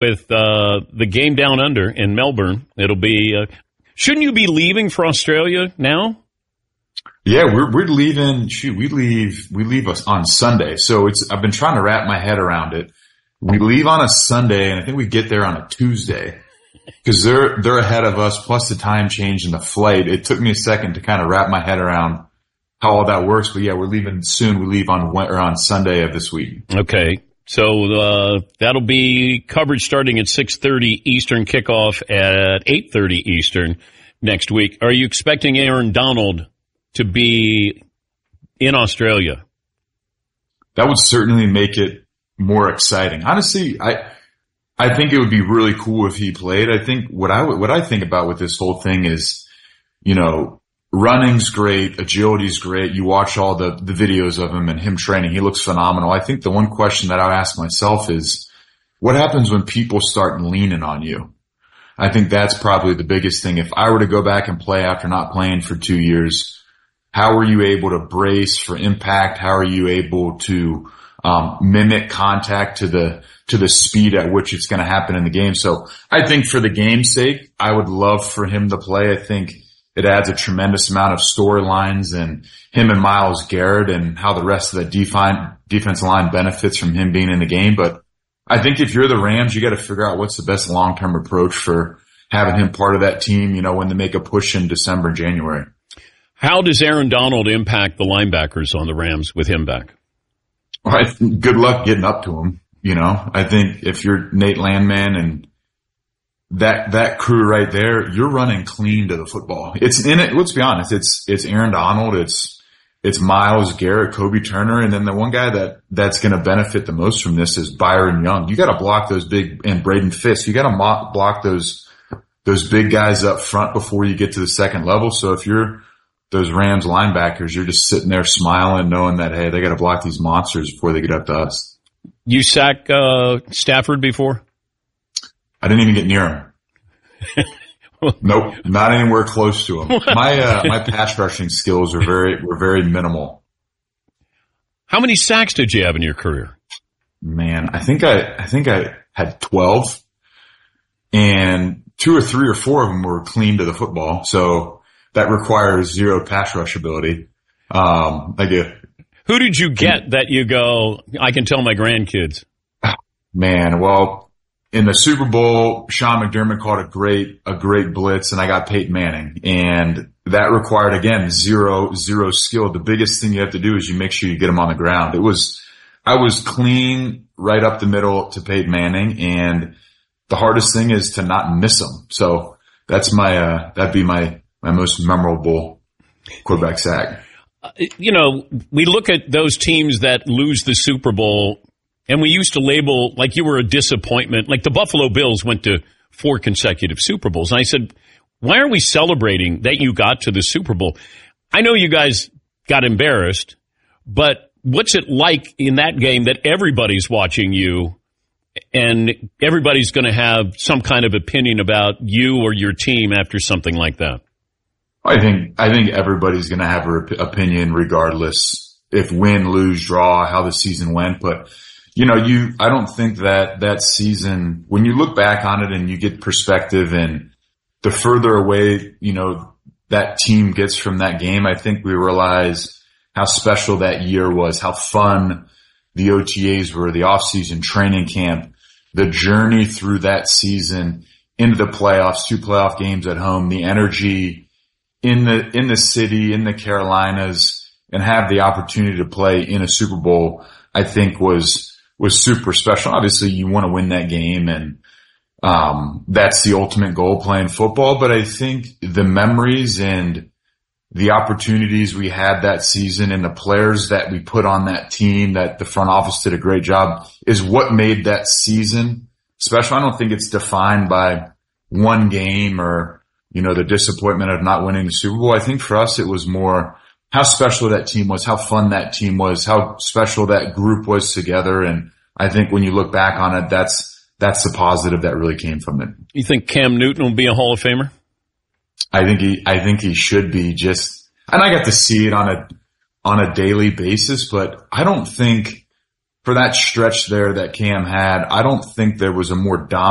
with the game down under in Melbourne. It'll be. Shouldn't you be leaving for Australia now? Yeah, we're leaving. Shoot, we leave us on Sunday. So I've been trying to wrap my head around it. We leave on a Sunday, and I think we get there on a Tuesday because they're ahead of us. Plus the time change in the flight. It took me a second to kind of wrap my head around how all that works. But yeah, we're leaving soon. We leave on Sunday of this week. Okay. So that'll be coverage starting at 6:30 Eastern, kickoff at 8:30 Eastern next week. Are you expecting Aaron Donald to be in Australia? That would certainly make it more exciting. Honestly, I think it would be really cool if he played. I think what I think about with this whole thing is, running's great, agility's great. You watch all the videos of him training. He looks phenomenal. I think the one question that I ask myself is, what happens when people start leaning on you? I think that's probably the biggest thing. If I were to go back and play after not playing for 2 years, how are you able to brace for impact? How are you able to mimic contact to the speed at which it's going to happen in the game? So I think for the game's sake, I would love for him to play. I think it adds a tremendous amount of storylines, and him and Myles Garrett and how the rest of the defensive line benefits from him being in the game. But I think if you're the Rams, you got to figure out what's the best long-term approach for having him part of that team, when they make a push in December, January. How does Aaron Donald impact the linebackers on the Rams with him back? Well, good luck getting up to him. I think if you're Nate Landman and that crew right there, you're running clean to the football. It's in it. Let's be honest. It's Aaron Donald. It's Myles Garrett, Kobe Turner. And then the one guy that's going to benefit the most from this is Byron Young. You got to block those and Braden Fisk. You got to block those big guys up front before you get to the second level. So if you're those Rams linebackers, you're just sitting there smiling, knowing that, hey, they got to block these monsters before they get up to us. You sack Stafford before? I didn't even get near him. Nope, not anywhere close to him. My pass rushing skills were very minimal. How many sacks did you have in your career? Man, I think I had 12, and 2 or 3 or 4 of them were clean to the football. So that requires 0 pass rush ability. Who did you get that you go, I can tell my grandkids? Man, well, in the Super Bowl, Sean McDermott called a great blitz, and I got Peyton Manning. And that required, again, zero skill. The biggest thing you have to do is you make sure you get them on the ground. I was clean right up the middle to Peyton Manning, and the hardest thing is to not miss them. So that's that'd be my most memorable quarterback sack. We look at those teams that lose the Super Bowl, and we used to label like you were a disappointment. Like the Buffalo Bills went to 4 consecutive Super Bowls. And I said, why are we celebrating that you got to the Super Bowl? I know you guys got embarrassed, but what's it like in that game that everybody's watching you and everybody's going to have some kind of opinion about you or your team after something like that? I think everybody's going to have an opinion regardless if win, lose, draw, how the season went. But, I don't think that season, when you look back on it and you get perspective and the further away, that team gets from that game, I think we realize how special that year was, how fun the OTAs were, the off-season training camp, the journey through that season into the playoffs, 2 playoff games at home, the energy in the city, in the Carolinas, and have the opportunity to play in a Super Bowl, I think was super special. Obviously, you want to win that game, and that's the ultimate goal, playing football. But I think the memories and the opportunities we had that season and the players that we put on that team, that the front office did a great job, is what made that season special. I don't think it's defined by one game or, the disappointment of not winning the Super Bowl. I think for us, it was more how special that team was, how fun that team was, how special that group was together. And I think when you look back on it, that's the positive that really came from it. You think Cam Newton will be a Hall of Famer? I think he should be, and I got to see it on a daily basis, but I don't think for that stretch there that Cam had, I don't think there was a more dominant